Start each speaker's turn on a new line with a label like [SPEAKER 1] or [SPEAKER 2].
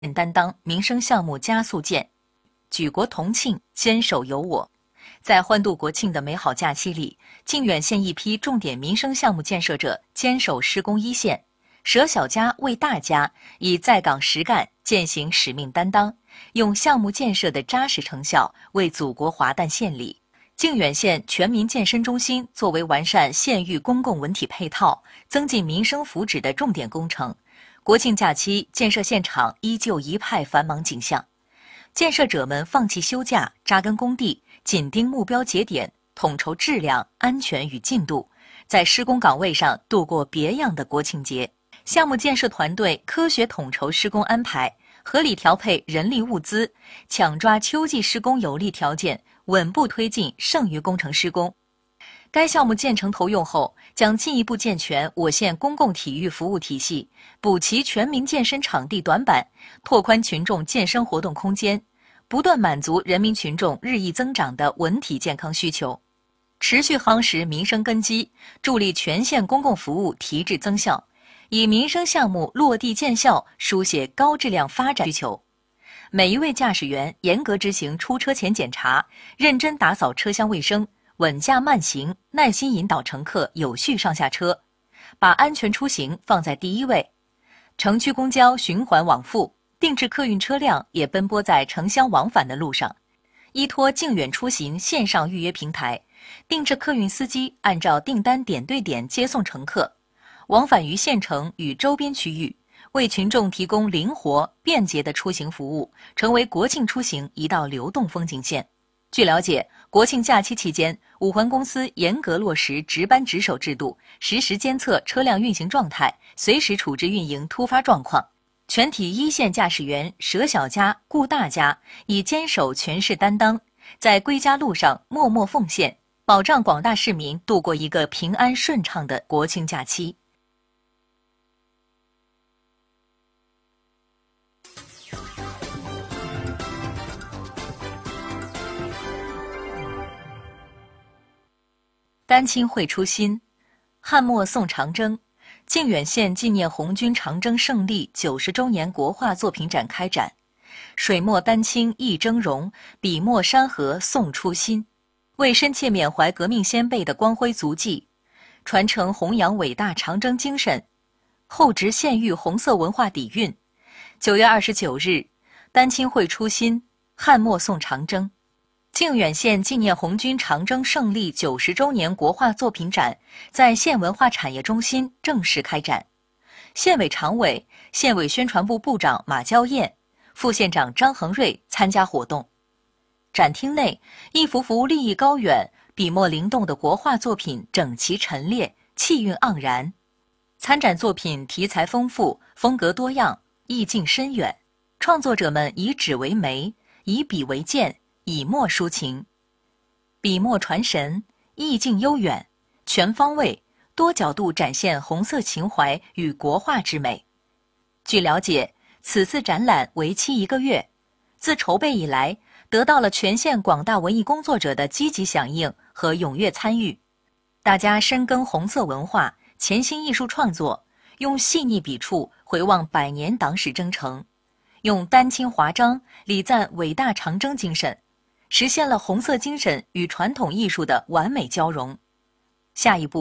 [SPEAKER 1] 担当民生项目加速建，举国同庆，坚守有我。在欢度国庆的美好假期里，靖远县一批重点民生项目建设者坚守施工一线，舍小家为大家，以在岗实干践行使命担当，用项目建设的扎实成效为祖国华诞献礼。靖远县全民健身中心作为完善县域公共文体配套、增进民生福祉的重点工程，国庆假期建设现场依旧一派繁忙景象。建设者们放弃休假，扎根工地，紧盯目标节点，统筹质量、安全与进度，在施工岗位上度过别样的国庆节。项目建设团队科学统筹施工安排，合理调配人力物资，抢抓秋季施工有利条件，稳步推进剩余工程施工。该项目建成投用后，将进一步健全我县公共体育服务体系，补齐全民健身场地短板，拓宽群众健身活动空间，不断满足人民群众日益增长的文体健康需求，持续夯实民生根基，助力全县公共服务提质增效，以民生项目落地见效，书写高质量发展需求。每一位驾驶员严格执行出车前检查，认真打扫车厢卫生，稳驾慢行，耐心引导乘客有序上下车，把安全出行放在第一位。城区公交循环往复，定制客运车辆也奔波在城乡往返的路上。依托靖远出行线上预约平台，定制客运司机按照订单点对点接送乘客，往返于县城与周边区域，为群众提供灵活便捷的出行服务，成为国庆出行一道流动风景线。据了解，国庆假期期间，五环公司严格落实值班值守制度，实时监测车辆运行状态，随时处置运营突发状况。全体一线驾驶员舍小家顾大家，以坚守全市担当，在归家路上默默奉献，保障广大市民度过一个平安顺畅的国庆假期。丹青会出新，汉末宋长征。靖远县纪念红军长征胜利90周年国画作品展开展，水墨丹青一峥嵘，笔墨山河宋初心。为深切缅怀革命先辈的光辉足迹，传承弘扬伟大长征精神，厚植县域红色文化底蕴。9月29日，丹青会出新，汉末宋长征。靖远县纪念红军长征胜利90周年国画作品展在县文化产业中心正式开展。县委常委、县委宣传部部长马娇燕、副县长张恒瑞参加活动。展厅内，一幅幅立意高远、笔墨灵动的国画作品整齐陈列，气韵盎然。参展作品题材丰富，风格多样，意境深远。创作者们以纸为媒，以笔为鉴，以墨抒情，笔墨传神，意境悠远，全方位、多角度展现红色情怀与国画之美。据了解，此次展览为期1个月，自筹备以来，得到了全县广大文艺工作者的积极响应和踊跃参与。大家深耕红色文化，潜心艺术创作，用细腻笔触回望100年党史征程，用丹青华章礼赞伟大长征精神，实现了红色精神与传统艺术的完美交融。下一步，